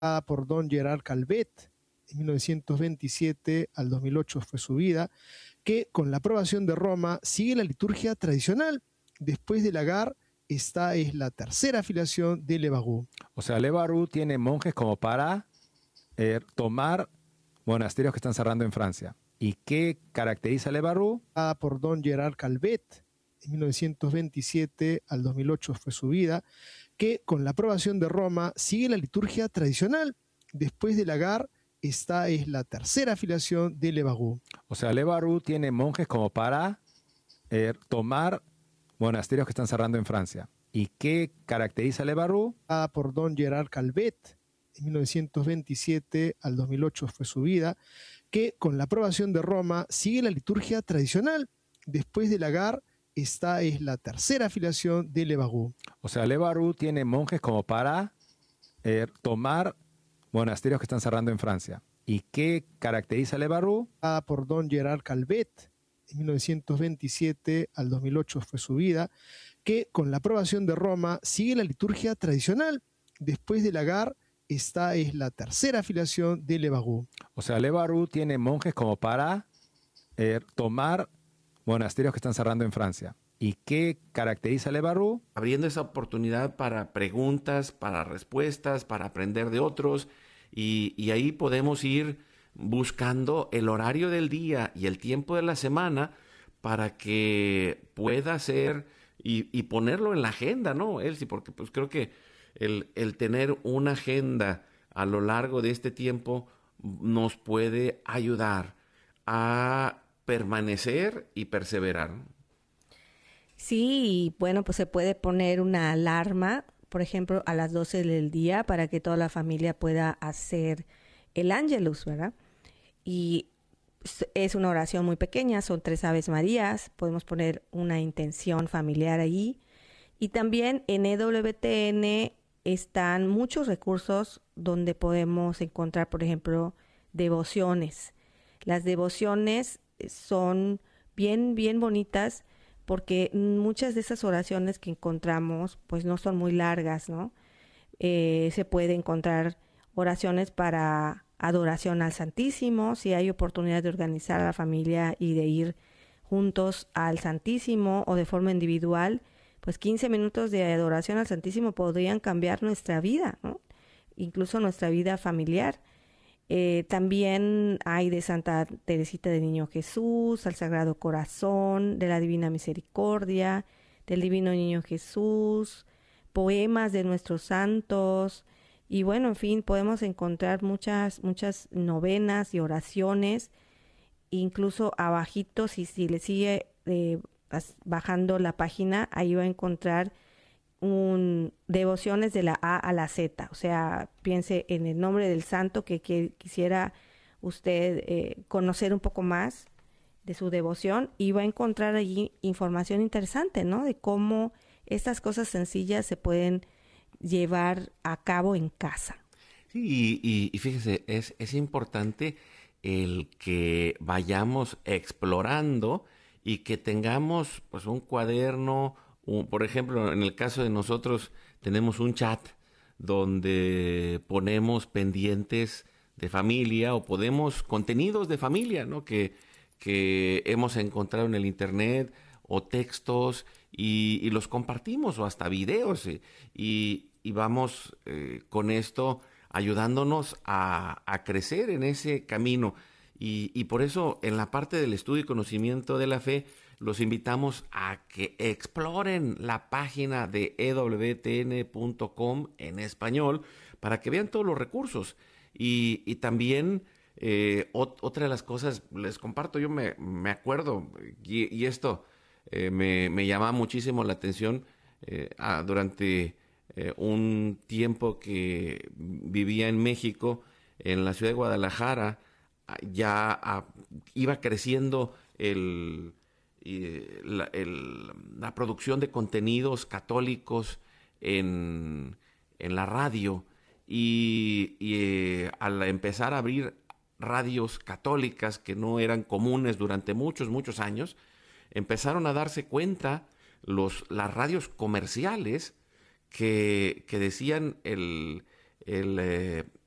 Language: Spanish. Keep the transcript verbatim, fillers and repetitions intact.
por don Gerard Calvet, en mil novecientos veintisiete al dos mil ocho fue su vida, que con la aprobación de Roma sigue la liturgia tradicional. Después de Lagar, esta es la tercera afiliación de Le Barou. O sea, Le Barou tiene monjes como para eh, tomar monasterios que están cerrando en Francia. ¿Y qué caracteriza a Le Barou? Por don Gerard Calvet, en mil novecientos veintisiete al dos mil ocho fue su vida, que con la aprobación de Roma sigue la liturgia tradicional. Después de Lagar, esta es la tercera afiliación de Le Barou. O sea, Le Barou tiene monjes como para eh, tomar monasterios que están cerrando en Francia. ¿Y qué caracteriza a Le Barou? Por don Gerard Calvet, en mil novecientos veintisiete al dos mil ocho fue su vida, que con la aprobación de Roma sigue la liturgia tradicional. Después de Lagar, esta es la tercera afiliación de Le Barou. O sea, Le Barou tiene monjes como para eh, tomar monasterios que están cerrando en Francia. ¿Y qué caracteriza a Le Barou? Por don Gerard Calvet, en mil novecientos veintisiete al dos mil ocho fue su vida, que con la aprobación de Roma sigue la liturgia tradicional. Después de Lagar, esta es la tercera afiliación de Le Barou. O sea, Le Barou tiene monjes como para eh, tomar monasterios que están cerrando en Francia. ¿Y qué caracteriza a Le Barou? Abriendo esa oportunidad para preguntas, para respuestas, para aprender de otros, y, y ahí podemos ir buscando el horario del día y el tiempo de la semana para que pueda ser y, y ponerlo en la agenda, ¿no, Elsie? Porque pues creo que el, el tener una agenda a lo largo de este tiempo nos puede ayudar a permanecer y perseverar. Sí, y bueno, pues se puede poner una alarma, por ejemplo, a las doce del día para que toda la familia pueda hacer el Ángelus, ¿verdad? Y es una oración muy pequeña, son tres Aves Marías, podemos poner una intención familiar ahí. Y también en E W T N están muchos recursos donde podemos encontrar, por ejemplo, devociones. Las devociones son bien, bien bonitas porque muchas de esas oraciones que encontramos pues no son muy largas, ¿no? Eh, se puede encontrar oraciones para adoración al Santísimo, si hay oportunidad de organizar a la familia y de ir juntos al Santísimo o de forma individual, pues quince minutos de adoración al Santísimo podrían cambiar nuestra vida, ¿no? Incluso nuestra vida familiar. Eh, también hay de Santa Teresita del Niño Jesús, al Sagrado Corazón, de la Divina Misericordia, del Divino Niño Jesús, poemas de nuestros santos, y bueno, en fin, podemos encontrar muchas, muchas novenas y oraciones, incluso abajito, si, si le sigue eh, bajando la página, ahí va a encontrar un devociones de la A a la Z, o sea, piense en el nombre del santo que, que quisiera usted eh, conocer un poco más de su devoción, y va a encontrar allí información interesante, ¿no? De cómo estas cosas sencillas se pueden llevar a cabo en casa. Sí, y, y fíjese, es, es importante el que vayamos explorando y que tengamos pues un cuaderno. Por ejemplo, en el caso de nosotros tenemos un chat donde ponemos pendientes de familia o podemos contenidos de familia, ¿no? Que, que hemos encontrado en el internet o textos y, y los compartimos o hasta videos y, y vamos eh, con esto ayudándonos a, a crecer en ese camino. Y, y por eso en la parte del estudio y conocimiento de la fe los invitamos a que exploren la página de e w t n punto com en español para que vean todos los recursos. Y, y también eh, ot- otra de las cosas, les comparto, yo me, me acuerdo, y, y esto eh, me, me llama muchísimo la atención eh, ah, durante eh, un tiempo que vivía en México, en la ciudad de Guadalajara. Ya a, iba creciendo el, la, el, la producción de contenidos católicos en, en la radio y, y eh, al empezar a abrir radios católicas que no eran comunes durante muchos, muchos años, empezaron a darse cuenta los, las radios comerciales que, que decían el, el, eh,